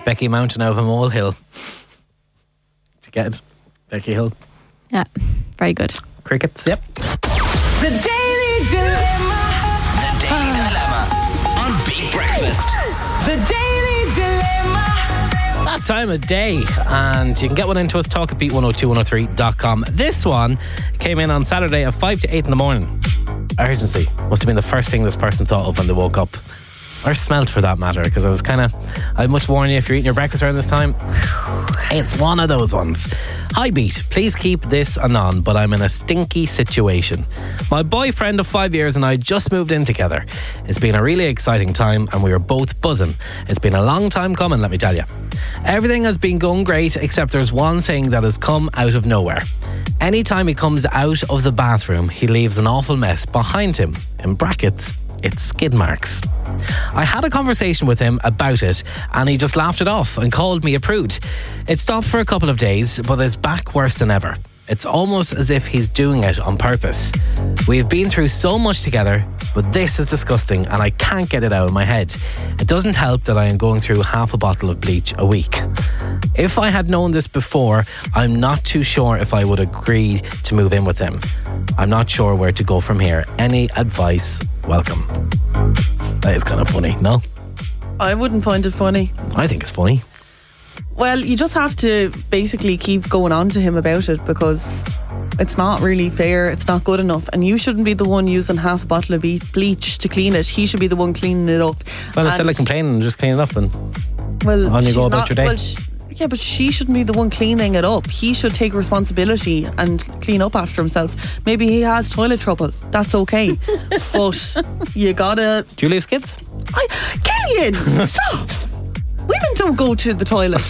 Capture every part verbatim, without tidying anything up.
Becky Mountain out of a molehill. Did you get it? Becky Hill. Yeah, very good. Crickets, yep. The Daily Dilemma. The Daily Dilemma on Beat Breakfast. The Daily Dilemma. That time of day, and you can get one into us, talk at beat one oh two one oh three dot com. This one came in on Saturday at five to eight in the morning. Urgency must have been the first thing this person thought of when they woke up, or smelled for that matter, because I was kind of, I must warn you, if you're eating your breakfast around this time, it's one of those ones. Hi Beat, please keep this anon, but I'm in a stinky situation. My boyfriend of five years and I just moved in together. It's been a really exciting time and we are both buzzing. It's been a long time coming, let me tell you. Everything has been going great, except there's one thing that has come out of nowhere. Anytime he comes out of the bathroom, he leaves an awful mess behind him. In brackets, it's skid marks. I had a conversation with him about it and he just laughed it off and called me a prude. It stopped for a couple of days, but it's back worse than ever. It's almost as if he's doing it on purpose. We have been through so much together, but this is disgusting and I can't get it out of my head. It doesn't help that I am going through half a bottle of bleach a week. If I had known this before, I'm not too sure if I would agree to move in with him. I'm not sure where to go from here. Any advice? Welcome. That is kind of funny, no? I wouldn't find it funny. I think it's funny. Well, you just have to basically keep going on to him about it, because it's not really fair, it's not good enough, and you shouldn't be the one using half a bottle of be- bleach to clean it. He should be the one cleaning it up. Well, instead of complaining, just clean it up and well, on you go she's about not- your day. well, sh- yeah, but she shouldn't be the one cleaning it up. He should take responsibility and clean up after himself. Maybe he has toilet trouble. That's okay. But you gotta... Do you leave skids? I, Killian, stop! Women don't go to the toilet.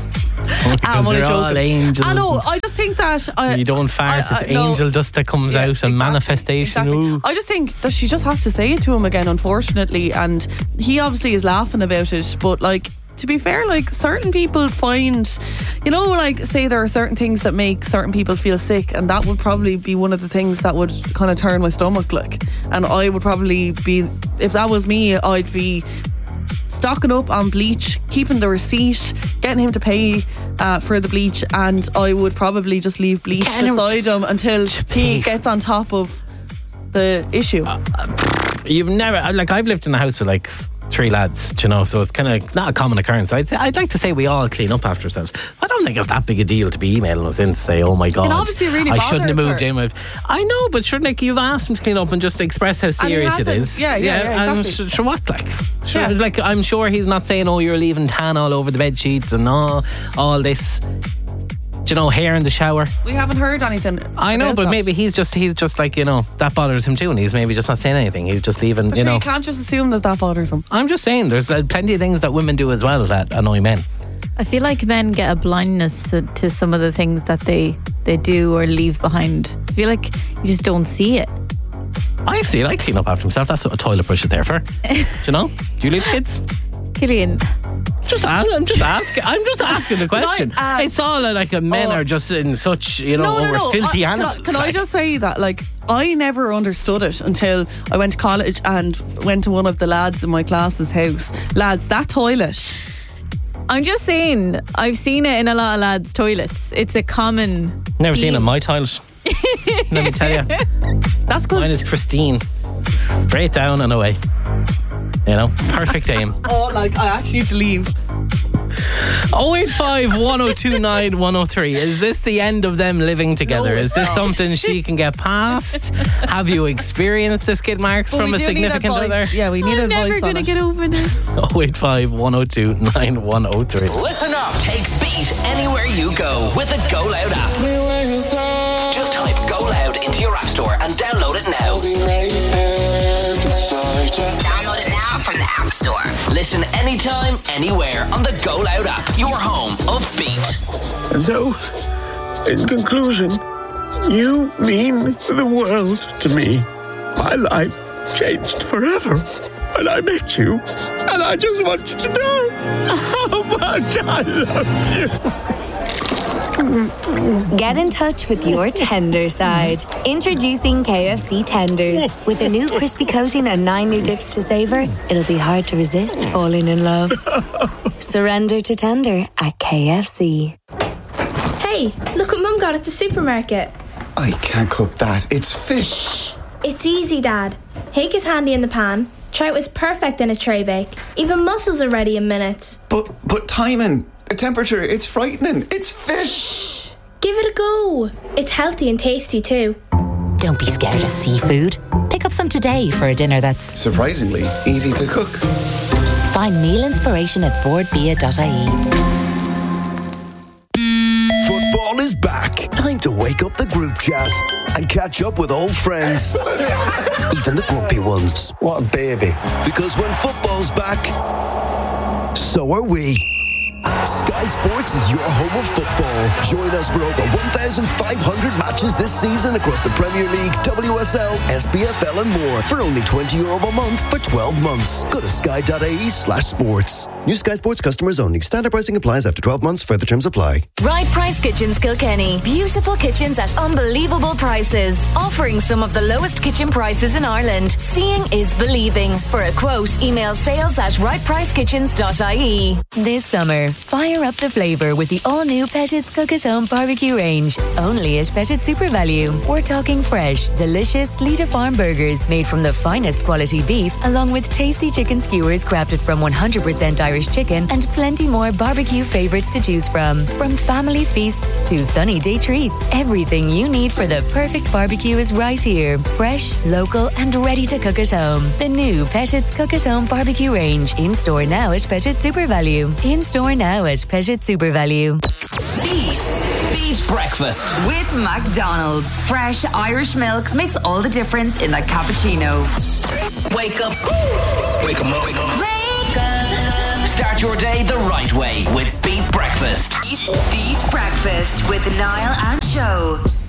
I'm only joking. All angels. I know. I just think that I, you don't fart. I, I, it's no. angel dust that comes yeah, out, exactly, and manifestation. Exactly. I just think that she just has to say it to him again, unfortunately. And he obviously is laughing about it, but like, to be fair, like, certain people find, you know, like, say there are certain things that make certain people feel sick, and that would probably be one of the things that would kind of turn my stomach, like. And I would probably be, if that was me, I'd be stocking up on bleach, keeping the receipt, getting him to pay uh, for the bleach, and I would probably just leave bleach Getting beside him until he gets on top of the issue. Uh, you've never, like, I've lived in a house with like three lads, you know, so it's kind of not a common occurrence. I'd, I'd like to say we all clean up after ourselves. I don't think it's that big a deal to be emailing us in to say, oh my God, it obviously really I shouldn't have moved her. in with. I know, but shouldn't, like, you've asked him to clean up and just express how serious it is. Yeah, yeah, yeah, yeah, and exactly. sh- sure, what, like, sure, yeah. like, I'm sure he's not saying, oh, you're leaving tan all over the bed sheets and all, all this, you know, hair in the shower. We haven't heard anything. I know, but that. maybe he's just he's just like, you know, that bothers him too, and he's maybe just not saying anything. He's just leaving, but you sure, know. You can't just assume that that bothers him. I'm just saying, there's uh, plenty of things that women do as well that annoy men. I feel like men get a blindness to, to some of the things that they they do or leave behind. I feel like you just don't see it. I see it. I clean up after myself. That's what a toilet brush is there for. Do you know? Do you leave kids? Killian. Just ask, I'm just asking. I'm just asking the question. I, uh, it's all uh, like uh, men oh, are just in such, you know, no, no, we're no. filthy I, animals. Can, I, can like. I just say that, like, I never understood it until I went to college and went to one of the lads in my class's house. Lads, that toilet. I'm just saying, I've seen it in a lot of lads' toilets. It's a common. Never theme. seen it in my toilet. Let me tell you. That's because mine is pristine, straight down and away. You know, perfect aim. Oh, like, I actually need to leave. oh eight five, one oh two nine, one oh three. Is this the end of them living together? No, Is this no. something she can get past? Have you experienced the skid marks But from we a do need significant advice. other? Yeah, we need I'm advice never on going to it. get over this. oh eight five, one oh two nine, one oh three. Listen up. Take Beat anywhere you go with the Go Loud app. Just type Go Loud into your app store and download it now. Download it now from the App Store. Listen anytime, anywhere on the Go Loud app. Your home of Beat. And so, in conclusion, you mean the world to me. My life changed forever when I met you, and I just want you to know how much I love you. Get in touch with your tender side. Introducing K F C Tenders. With a new crispy coating and nine new dips to savour, it'll be hard to resist falling in love. Surrender to tender at K F C. Hey, look what Mum got at the supermarket. I can't cook that. It's fish. It's easy, Dad. Hake is handy in the pan. Trout is perfect in a tray bake. Even mussels are ready in minutes. But, but timing, temperature, it's frightening. It's fish. Give it a go. It's healthy and tasty too. Don't be scared of seafood. Pick up some today for a dinner that's surprisingly easy to cook. Find meal inspiration at board bia dot I E. Football is back. Time to wake up the group chat and catch up with old friends. Even the grumpy ones. What a baby. Because when football's back, so are we. Sky Sports is your home of football. Join us for over one thousand five hundred matches this season across the Premier League, W S L, S P F L and more for only twenty euro a month for twelve months. Go to sky dot I E slash sports. New Sky Sports customers only. Standard pricing applies after twelve months. Further terms apply. Right Price Kitchens Kilkenny. Beautiful kitchens at unbelievable prices. Offering some of the lowest kitchen prices in Ireland. Seeing is believing. For a quote, email sales at right price kitchens dot I E. This summer, fire up the flavour with the all-new Pettit's Cook at Home barbecue range. Only at Pettit Super Value. We're talking fresh, delicious Lita Farm burgers made from the finest quality beef, along with tasty chicken skewers crafted from one hundred percent Irish chicken, and plenty more barbecue favourites to choose from. From family feasts to sunny day treats, everything you need for the perfect barbecue is right here. Fresh, local, and ready to cook at home. The new Pettit's Cook at Home barbecue range. In store now at Pettit Super Value. In store now at Pettit Super Value. Beat. Beat breakfast. With McDonald's. Fresh Irish milk makes all the difference in a cappuccino. Wake up. Wake 'em up. Wake up. Wake up. Start your day the right way with Beat Breakfast. Beat, beat breakfast with Niall and Show.